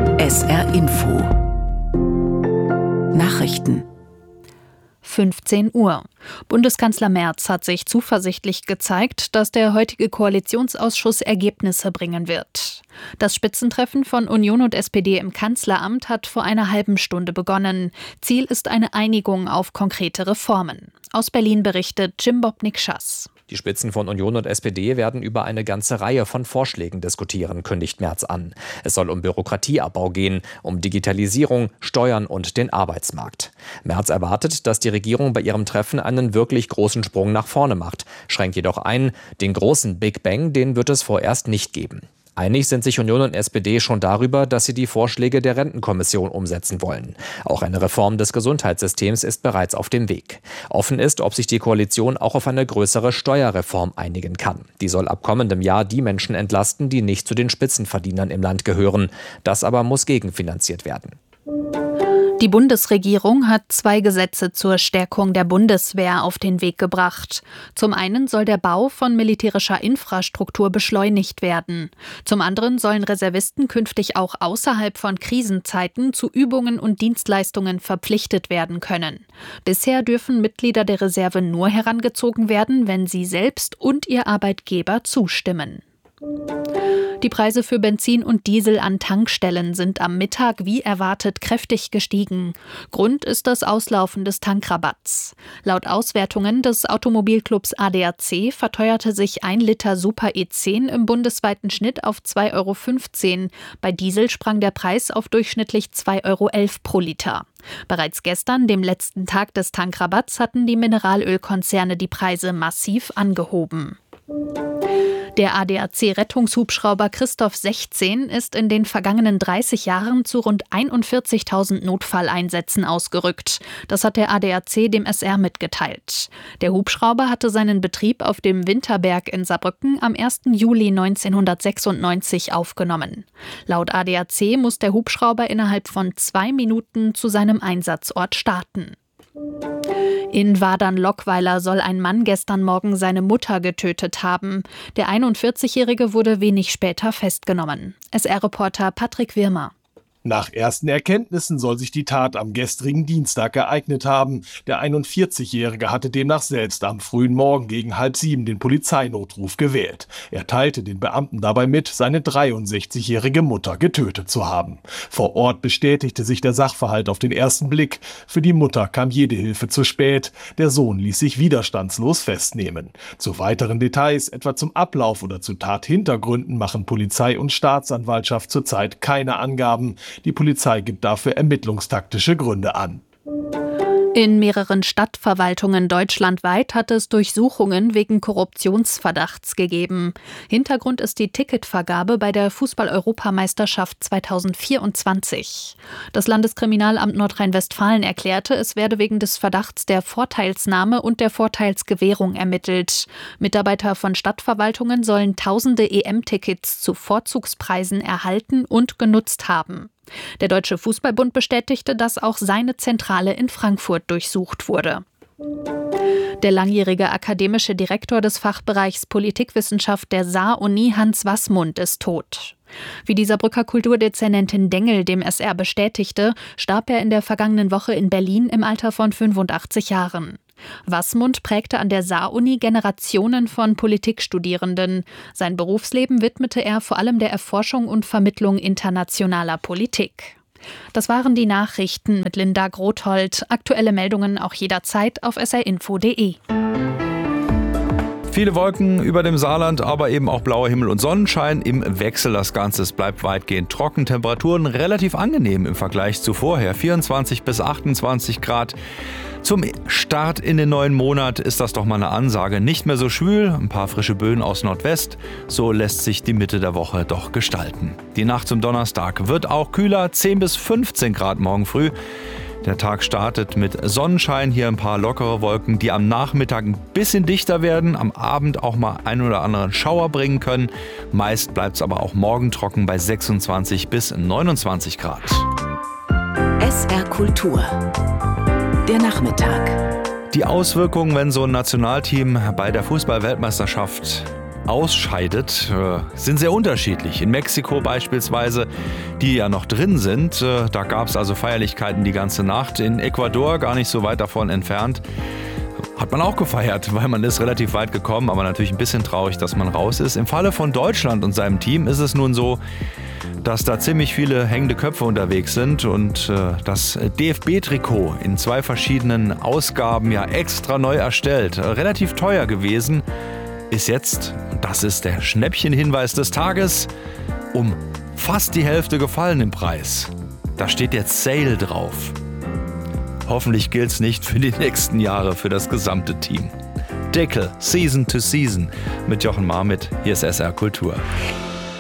SR Info Nachrichten 15 Uhr. Bundeskanzler Merz hat sich zuversichtlich gezeigt, dass der heutige Koalitionsausschuss Ergebnisse bringen wird. Das Spitzentreffen von Union und SPD im Kanzleramt hat vor einer halben Stunde begonnen. Ziel ist eine Einigung auf konkrete Reformen. Aus Berlin berichtet Jim Bobnik-Schass. Die Spitzen von Union und SPD werden über eine ganze Reihe von Vorschlägen diskutieren, kündigt Merz an. Es soll um Bürokratieabbau gehen, um Digitalisierung, Steuern und den Arbeitsmarkt. Merz erwartet, dass die Regierung bei ihrem Treffen einen wirklich großen Sprung nach vorne macht, schränkt jedoch ein, den großen Big Bang, den wird es vorerst nicht geben. Einig sind sich Union und SPD schon darüber, dass sie die Vorschläge der Rentenkommission umsetzen wollen. Auch eine Reform des Gesundheitssystems ist bereits auf dem Weg. Offen ist, ob sich die Koalition auch auf eine größere Steuerreform einigen kann. Die soll ab kommendem Jahr die Menschen entlasten, die nicht zu den Spitzenverdienern im Land gehören. Das aber muss gegenfinanziert werden. Die Bundesregierung hat 2 Gesetze zur Stärkung der Bundeswehr auf den Weg gebracht. Zum einen soll der Bau von militärischer Infrastruktur beschleunigt werden. Zum anderen sollen Reservisten künftig auch außerhalb von Krisenzeiten zu Übungen und Dienstleistungen verpflichtet werden können. Bisher dürfen Mitglieder der Reserve nur herangezogen werden, wenn sie selbst und ihr Arbeitgeber zustimmen. Die Preise für Benzin und Diesel an Tankstellen sind am Mittag wie erwartet kräftig gestiegen. Grund ist das Auslaufen des Tankrabatts. Laut Auswertungen des Automobilclubs ADAC verteuerte sich 1 Liter Super E10 im bundesweiten Schnitt auf 2,15 €. Bei Diesel sprang der Preis auf durchschnittlich 2,11 € pro Liter. Bereits gestern, dem letzten Tag des Tankrabatts, hatten die Mineralölkonzerne die Preise massiv angehoben. Der ADAC-Rettungshubschrauber Christoph 16 ist in den vergangenen 30 Jahren zu rund 41.000 Notfalleinsätzen ausgerückt. Das hat der ADAC dem SR mitgeteilt. Der Hubschrauber hatte seinen Betrieb auf dem Winterberg in Saarbrücken am 1. Juli 1996 aufgenommen. Laut ADAC muss der Hubschrauber innerhalb von 2 Minuten zu seinem Einsatzort starten. In Wadern-Lockweiler soll ein Mann gestern Morgen seine Mutter getötet haben. Der 41-Jährige wurde wenig später festgenommen. SR-Reporter Patrick Wirmer. Nach ersten Erkenntnissen soll sich die Tat am gestrigen Dienstag ereignet haben. Der 41-Jährige hatte demnach selbst am frühen Morgen gegen 6:30 den Polizeinotruf gewählt. Er teilte den Beamten dabei mit, seine 63-jährige Mutter getötet zu haben. Vor Ort bestätigte sich der Sachverhalt auf den ersten Blick. Für die Mutter kam jede Hilfe zu spät. Der Sohn ließ sich widerstandslos festnehmen. Zu weiteren Details, etwa zum Ablauf oder zu Tathintergründen, machen Polizei und Staatsanwaltschaft zurzeit keine Angaben. Die Polizei gibt dafür ermittlungstaktische Gründe an. In mehreren Stadtverwaltungen deutschlandweit hat es Durchsuchungen wegen Korruptionsverdachts gegeben. Hintergrund ist die Ticketvergabe bei der Fußball-Europameisterschaft 2024. Das Landeskriminalamt Nordrhein-Westfalen erklärte, es werde wegen des Verdachts der Vorteilsnahme und der Vorteilsgewährung ermittelt. Mitarbeiter von Stadtverwaltungen sollen tausende EM-Tickets zu Vorzugspreisen erhalten und genutzt haben. Der Deutsche Fußballbund bestätigte, dass auch seine Zentrale in Frankfurt durchsucht wurde. Der langjährige akademische Direktor des Fachbereichs Politikwissenschaft der Saar-Uni, Hans Waßmund, ist tot. Wie die Saarbrücker Kulturdezernentin Dengel dem SR bestätigte, starb er in der vergangenen Woche in Berlin im Alter von 85 Jahren. Waßmund prägte an der Saar-Uni Generationen von Politikstudierenden. Sein Berufsleben widmete er vor allem der Erforschung und Vermittlung internationaler Politik. Das waren die Nachrichten mit Linda Grothold. Aktuelle Meldungen auch jederzeit auf srinfo.de. Viele Wolken über dem Saarland, aber eben auch blauer Himmel und Sonnenschein im Wechsel. Das Ganze bleibt weitgehend trocken. Temperaturen relativ angenehm im Vergleich zu vorher. 24 bis 28 Grad. Zum Start in den neuen Monat ist das doch mal eine Ansage. Nicht mehr so schwül, ein paar frische Böen aus Nordwest. So lässt sich die Mitte der Woche doch gestalten. Die Nacht zum Donnerstag wird auch kühler, 10 bis 15 Grad morgen früh. Der Tag startet mit Sonnenschein, hier ein paar lockere Wolken, die am Nachmittag ein bisschen dichter werden, am Abend auch mal ein oder anderen Schauer bringen können. Meist bleibt es aber auch morgen trocken bei 26 bis 29 Grad. SR Kultur. Der Nachmittag. Die Auswirkungen, wenn so ein Nationalteam bei der Fußball-Weltmeisterschaft ausscheidet, sind sehr unterschiedlich. In Mexiko beispielsweise, die ja noch drin sind, da gab es also Feierlichkeiten die ganze Nacht. In Ecuador, gar nicht so weit davon entfernt, hat man auch gefeiert, weil man ist relativ weit gekommen, aber natürlich ein bisschen traurig, dass man raus ist. Im Falle von Deutschland und seinem Team ist es nun so, dass da ziemlich viele hängende Köpfe unterwegs sind und das DFB-Trikot in 2 verschiedenen Ausgaben ja extra neu erstellt, relativ teuer gewesen, ist jetzt, und das ist der Schnäppchenhinweis des Tages, um fast die Hälfte gefallen im Preis. Da steht jetzt Sale drauf. Hoffentlich gilt's nicht für die nächsten Jahre für das gesamte Team. Deckel, Season to Season mit Jochen Marmit. Hier ist SR Kultur.